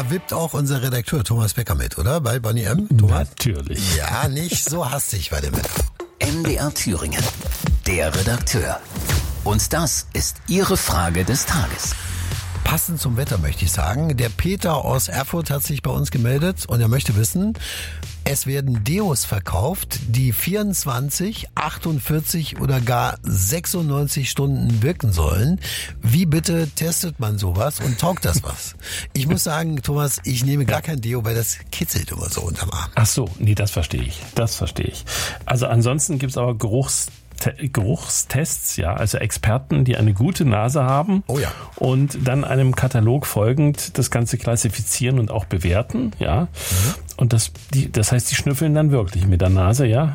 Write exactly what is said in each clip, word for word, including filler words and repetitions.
Da wippt auch unser Redakteur Thomas Becker mit, oder? Bei Bonnie M. Thomas? Natürlich. Ja, nicht so hastig bei dem Wetter. M D R Thüringen, der Redakteur. Und das ist Ihre Frage des Tages. Passend zum Wetter möchte ich sagen, der Peter aus Erfurt hat sich bei uns gemeldet und er möchte wissen, es werden Deos verkauft, die vierundzwanzig, achtundvierzig oder gar sechsundneunzig Stunden wirken sollen. Wie bitte testet man sowas und taugt das was? Ich muss sagen, Thomas, ich nehme gar kein Deo, weil das kitzelt immer so unterm Arm. Ach so, nee, das verstehe ich. Das verstehe ich. Also ansonsten gibt's aber Geruchs Geruchstests, ja, also Experten, die eine gute Nase haben oh ja. und dann einem Katalog folgend das Ganze klassifizieren und auch bewerten, ja. Mhm. Und das, die, das heißt, die schnüffeln dann wirklich mit der Nase, ja.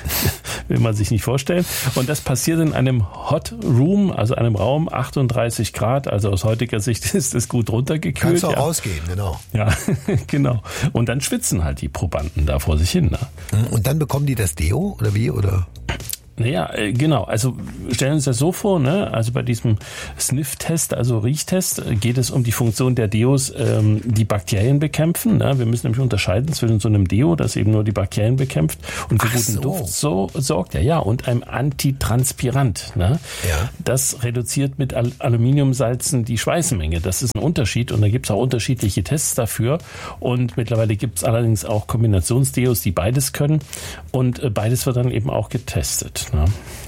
Will man sich nicht vorstellen. Und das passiert in einem Hot Room, also einem Raum achtunddreißig Grad, also aus heutiger Sicht ist es gut runtergekühlt. Kannst du auch ja. rausgehen, genau. Ja, genau. Und dann schwitzen halt die Probanden da vor sich hin. Ne? Und dann bekommen die das Deo oder wie, oder? Naja, genau. Also stellen Sie uns das so vor, ne? Also bei diesem Sniff-Test, also Riechtest, geht es um die Funktion der Deos, ähm, die Bakterien bekämpfen. Ne? Wir müssen nämlich unterscheiden zwischen so einem Deo, das eben nur die Bakterien bekämpft und für Ach guten so. Duft so sorgt, ja, ja, und einem Antitranspirant. Ne? Ja. Das reduziert mit Al- Aluminiumsalzen die Schweißmenge. Das ist ein Unterschied und da gibt es auch unterschiedliche Tests dafür. Und mittlerweile gibt es allerdings auch Kombinationsdeos, die beides können und äh, beides wird dann eben auch getestet. Ne?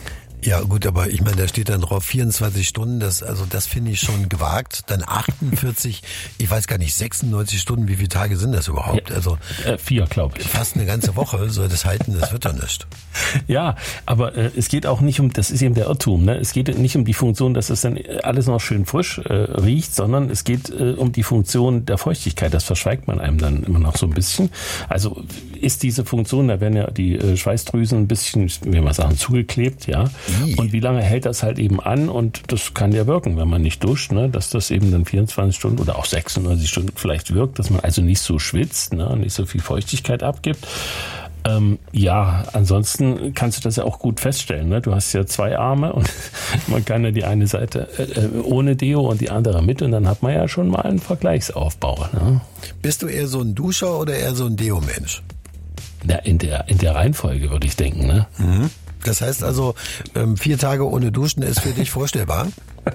Ja gut, aber ich meine, da steht dann drauf vierundzwanzig Stunden, das, also das finde ich schon gewagt. Dann achtundvierzig, ich weiß gar nicht, sechsundneunzig Stunden, wie viele Tage sind das überhaupt? Ja, also äh, vier, glaube ich. Fast eine ganze Woche soll das halten, das wird doch nicht. Ja, aber äh, es geht auch nicht um, das ist eben der Irrtum, ne? Es geht nicht um die Funktion, dass es dann alles noch schön frisch äh, riecht, sondern es geht äh, um die Funktion der Feuchtigkeit. Das verschweigt man einem dann immer noch so ein bisschen. Also ist diese Funktion, da werden ja die äh, Schweißdrüsen ein bisschen, wie man sagen, zugeklebt, ja. Und wie lange hält das halt eben an? Und das kann ja wirken, wenn man nicht duscht, ne? Dass das eben dann vierundzwanzig Stunden oder auch sechsundneunzig Stunden vielleicht wirkt, dass man also nicht so schwitzt, ne? Nicht so viel Feuchtigkeit abgibt. Ähm, ja, ansonsten kannst du das ja auch gut feststellen, ne? Du hast ja zwei Arme und man kann ja die eine Seite äh, ohne Deo und die andere mit und dann hat man ja schon mal einen Vergleichsaufbau, ne? Bist du eher so ein Duscher oder eher so ein Deo-Mensch? Ja, in der, in der Reihenfolge würde ich denken, ne? Mhm. Das heißt also, ähm, vier Tage ohne Duschen ist für dich vorstellbar?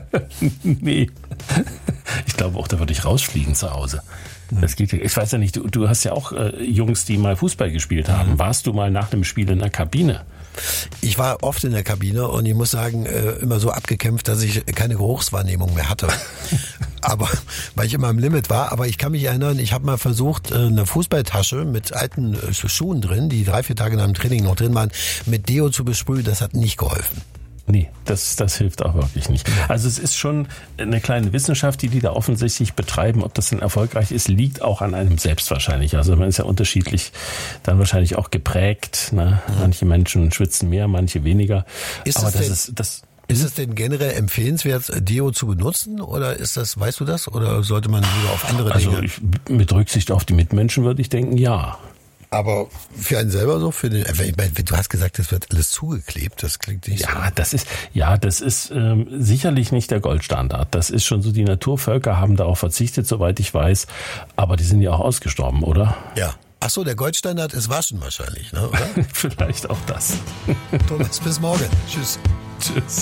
Nee. Ich glaube auch, da würde ich rausfliegen zu Hause. Das geht ja. Ich weiß ja nicht, du, du hast ja auch äh, Jungs, die mal Fußball gespielt haben. Mhm. Warst du mal nach dem Spiel in der Kabine? Ich war oft in der Kabine und ich muss sagen, äh, immer so abgekämpft, dass ich keine Geruchswahrnehmung mehr hatte. Aber weil ich immer im Limit war. Aber ich kann mich erinnern, ich habe mal versucht, eine Fußballtasche mit alten Schuhen drin, die drei, vier Tage nach dem Training noch drin waren, mit Deo zu besprühen. Das hat nicht geholfen. Nee, das, das hilft auch wirklich nicht. Also es ist schon eine kleine Wissenschaft, die die da offensichtlich betreiben. Ob das denn erfolgreich ist, liegt auch an einem selbst wahrscheinlich. Also man ist ja unterschiedlich dann wahrscheinlich auch geprägt. Ne? Mhm. Manche Menschen schwitzen mehr, manche weniger. Ist Aber das, das denn, ist das. Ist es denn generell empfehlenswert, Deo zu benutzen? Oder ist das, weißt du das? Oder sollte man lieber auf andere also Dinge? Ich, mit Rücksicht auf die Mitmenschen würde ich denken, ja. Aber für einen selber so, für den, ich meine, du hast gesagt, das wird alles zugeklebt, das klingt nicht ja, so. Ja, das ist, ja, das ist ähm, sicherlich nicht der Goldstandard. Das ist schon so, die Naturvölker haben darauf verzichtet, soweit ich weiß, aber die sind ja auch ausgestorben, oder? Ja. Ach so, der Goldstandard ist Waschen wahrscheinlich, ne, oder? Vielleicht auch das. Thomas, bis morgen. Tschüss. Tschüss.